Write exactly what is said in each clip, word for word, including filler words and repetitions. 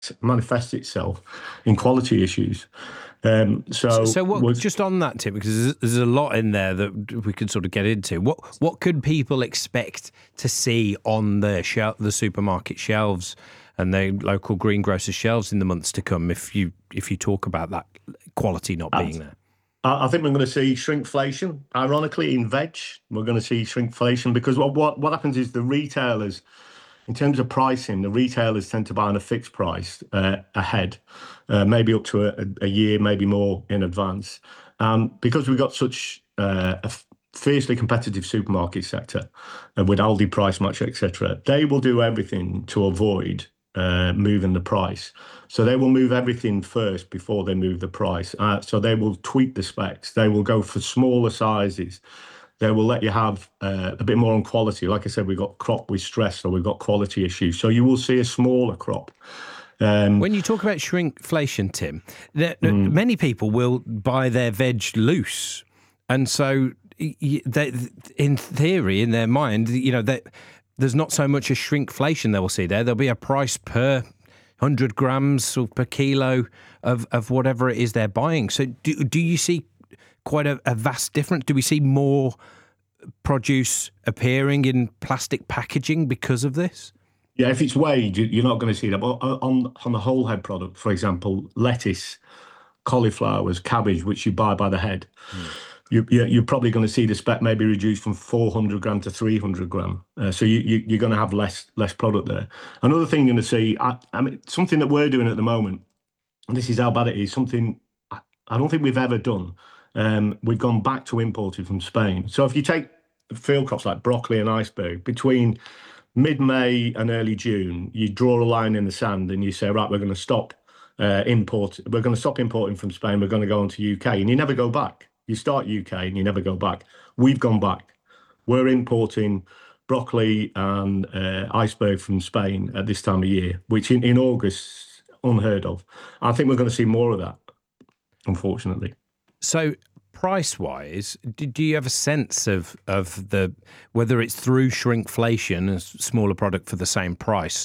manifest itself in quality issues. Um, so, so what? Just on that, Tim, because there's, there's a lot in there that we could sort of get into. What what could people expect to see on the shel- the supermarket shelves and the local greengrocer shelves in the months to come? If you if you talk about that quality not being there, I think we're going to see shrinkflation. Ironically, in veg, we're going to see shrinkflation because what what what happens is the retailers, in terms of pricing, the retailers tend to buy on a fixed price uh, ahead, uh, maybe up to a, a year, maybe more in advance. Um, because we've got such uh, a fiercely competitive supermarket sector uh, with Aldi, Price Match, et cetera, they will do everything to avoid uh, moving the price. So they will move everything first before they move the price. Uh, so they will tweak the specs. They will go for smaller sizes. They will let you have uh, a bit more on quality. Like I said, we've got crop with stress, or we've got quality issues. So you will see a smaller crop. Um, when you talk about shrinkflation, Tim, there, mm. many people will buy their veg loose. And so they, in theory, in their mind, you know, they, there's not so much a shrinkflation they will see there. There'll be a price per one hundred grams or per kilo of, of whatever it is they're buying. So do, do you see quite a, a vast difference? Do we see more produce appearing in plastic packaging because of this? Yeah, if it's weighed, you're not going to see that. But on, on the whole head product, for example, lettuce, cauliflowers, cabbage, which you buy by the head, mm. you, you're probably going to see the spec maybe reduced from four hundred gram to three hundred gram. Uh, so you, you, you're going to have less less product there. Another thing you're going to see, I, I mean, something that we're doing at the moment, and this is how bad it is, something I, I don't think we've ever done. Um, we've gone back to importing from Spain. So if you take field crops like broccoli and iceberg, between mid-May and early June, you draw a line in the sand and you say, right, we're going to stop uh, import. We're going to stop importing from Spain. We're going to go on to U K, and you never go back. You start U K and you never go back. We've gone back. We're importing broccoli and uh, iceberg from Spain at this time of year, which in, in August, unheard of. I think we're going to see more of that, unfortunately. So price-wise, do you have a sense of, of the whether it's through shrinkflation, a smaller product for the same price,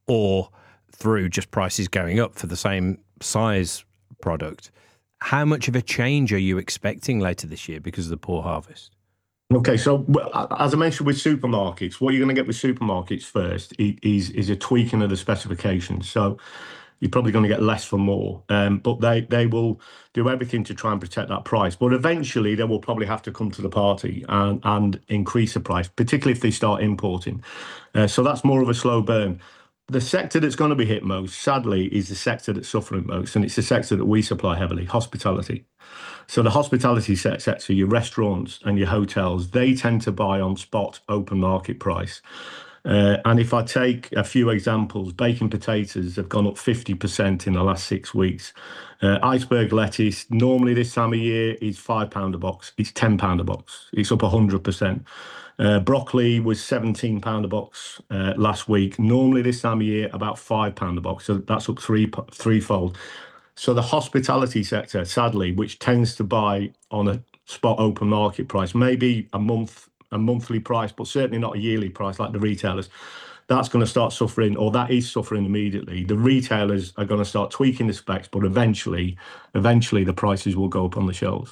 or through just prices going up for the same size product? How much of a change are you expecting later this year because of the poor harvest? Okay, so as I mentioned with supermarkets, what you're going to get with supermarkets first is, is a tweaking of the specifications. So you're probably going to get less for more, um, but they, they will do everything to try and protect that price. But eventually they will probably have to come to the party and, and increase the price, particularly if they start importing. Uh, so that's more of a slow burn. The sector that's going to be hit most, sadly, is the sector that's suffering most, and it's the sector that we supply heavily, hospitality. So the hospitality sector, your restaurants and your hotels, they tend to buy on spot open market price. Uh, and if I take a few examples, baking potatoes have gone up fifty percent in the last six weeks. Uh, iceberg lettuce, normally this time of year, is five pounds a box. It's ten pounds a box. It's up one hundred percent. Uh, broccoli was seventeen pounds a box uh, last week. Normally this time of year, about five pounds a box. So that's up three threefold. So the hospitality sector, sadly, which tends to buy on a spot open market price, maybe a month, a monthly price, but certainly not a yearly price like the retailers, that's going to start suffering, or that is suffering immediately. The retailers are going to start tweaking the specs, but eventually, eventually the prices will go up on the shelves.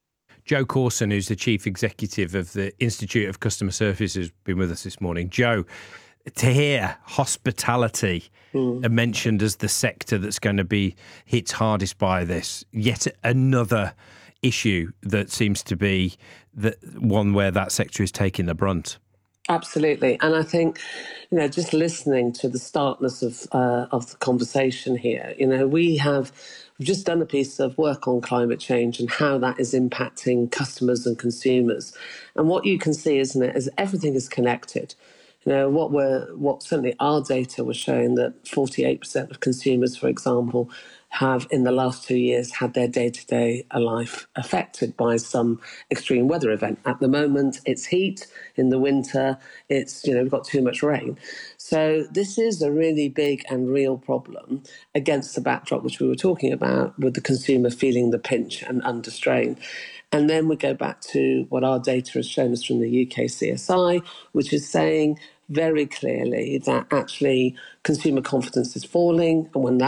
Joe Corson, who's the Chief Executive of the Institute of Customer Services, has been with us this morning. Joe, to hear hospitality mm. mentioned as the sector that's going to be hit hardest by this, yet another issue that seems to be the one where that sector is taking the brunt. Absolutely. And I think, you know, just listening to the starkness of uh, of the conversation here, you know, we have we've just done a piece of work on climate change and how that is impacting customers and consumers. And what you can see, isn't it, is everything is connected. You know, what we're, what certainly our data was showing that forty-eight percent of consumers, for example, have in the last two years had their day-to-day life affected by some extreme weather event. At the moment, it's heat. In the winter, it's, you know, we've got too much rain. So this is a really big and real problem against the backdrop which we were talking about, with the consumer feeling the pinch and under strain. And then we go back to what our data has shown us from the U K C S I, which is saying very clearly that actually consumer confidence is falling. And when that